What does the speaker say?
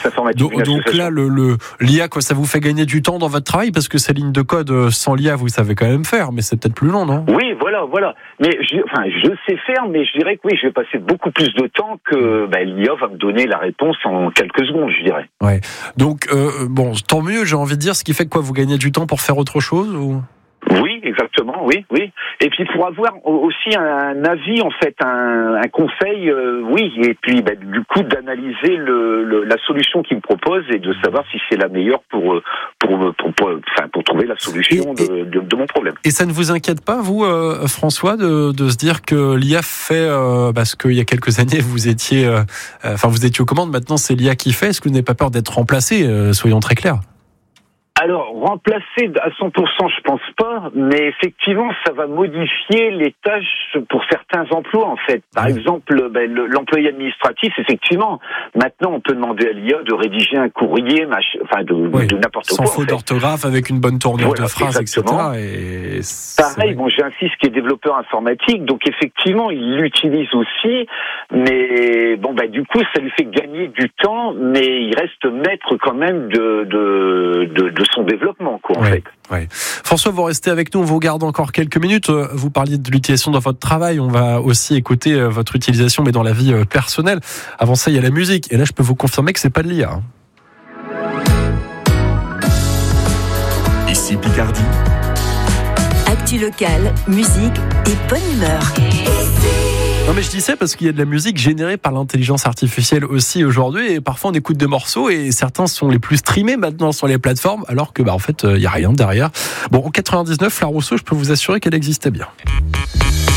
informatique. Donc là, l'IA, quoi, ça vous fait gagner du temps dans votre travail, parce que ces lignes de code sans l'IA, vous savez quand même faire, mais c'est peut-être plus long, non ? Oui, voilà. Mais je sais faire, mais je dirais que oui, je vais passer beaucoup plus de temps que l'IA va me donner la réponse en quelques secondes, je dirais. Ouais. Donc tant mieux, j'ai envie de dire, ce qui fait que quoi, vous gagnez du temps pour faire autre chose ou ? Oui, exactement, oui. Et puis pour avoir aussi un avis, en fait, un conseil, oui. Et puis du coup d'analyser la solution qu'il me propose et de savoir si c'est la meilleure pour trouver la solution de mon problème. Et ça ne vous inquiète pas, vous, François, de se dire que l'IA fait parce qu'il y a quelques années vous étiez aux commandes, maintenant c'est l'IA qui fait. Est-ce que vous n'avez pas peur d'être remplacé ? Soyons très clairs. Alors, remplacer à 100%, je pense pas, mais effectivement, ça va modifier les tâches pour certains emplois, en fait. Par exemple, l'employé administratif, effectivement. Maintenant, on peut demander à l'IA de rédiger un courrier, de n'importe quoi. Sans faute d'orthographe, avec une bonne tournure de phrase, exactement. Etc. Pareil, j'ai un fils qui est développeur informatique, donc effectivement, il l'utilise aussi, mais du coup, ça lui fait gagner du temps, mais il reste maître quand même de son développement, en fait. Ouais. François, vous restez avec nous, on vous garde encore quelques minutes. Vous parliez de l'utilisation dans votre travail, on va aussi écouter votre utilisation, mais dans la vie personnelle. Avant ça, il y a la musique, et là, je peux vous confirmer que c'est pas de l'IA. Ici Picardie. Actu locale, musique et bonne humeur. Non mais je dis ça parce qu'il y a de la musique générée par l'intelligence artificielle aussi aujourd'hui, et parfois on écoute des morceaux et certains sont les plus streamés maintenant sur les plateformes, alors que en fait il y a rien derrière. Bon, en 99, La Rousseau, je peux vous assurer qu'elle existait bien.